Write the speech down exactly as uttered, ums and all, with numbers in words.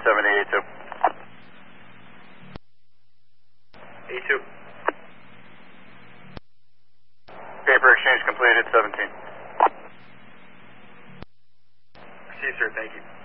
seventy, A two. A two. Paper exchange completed, seventeen. See you, sir, thank you.